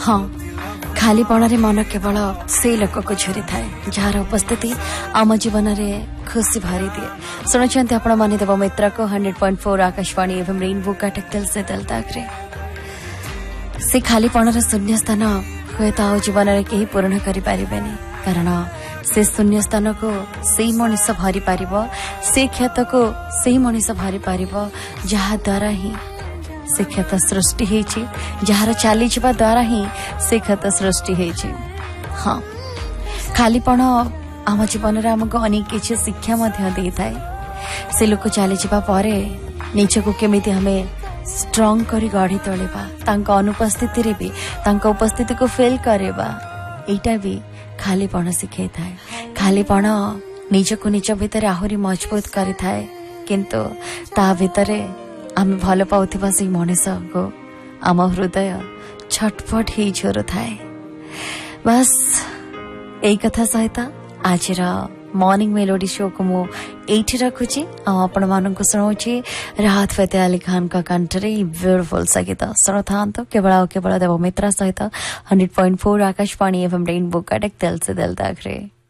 हाँ खालीपण मन केवल से लोक को झरी थाए जार उपस्थिति आम जीवन में खुशी भरी दिए। शुणुंट आपण मानी देव मित्र को 100.4 आकाशवाणी एवं रेनबो कटकल से दलदाग्रे से खालीपण शून्य स्थान हुए तो जीवन में कहीं पूर्ण करें कारण से शून्य स्थान को से मनीष भरी पार से क्षत को से मनीष भरी पार जहाद्वारा ही से क्षत सृष्टि होती जार चली जावा द्वारा ही से क्षत सृष्टि होती। हाँ खालीपण आम जीवन में आमको अनेक किसी शिक्षा दे थाए से लोक चली जावा परे निजको केमिति हमें स्ट्रॉन्ग करी गढ़ी तोलिबा तांका अनुपस्थिति रे भी तांका उपस्थिति को फेल करेबा एटा भी खालीपण शिखाई थाए। खालीपण निजको निज भितर आहुरी मजबूत करि थाए किंतु ता भितरे आम भल पाउथिबा से मनीष को आम हृदय छटपट ही झोर थाए। बस एई कथा सहित आज मॉर्निंग मेलोडी शो को मु एठी रखुची आपण मानक सुनाउची राहत फतेह अली खान का कंठरे ब्यूटीफुल संगीत सुनथांतो केवल देव मित्र सहित 100.4 आकाशवाणी एवं रेनबो कटक दिल से दिल दागरे।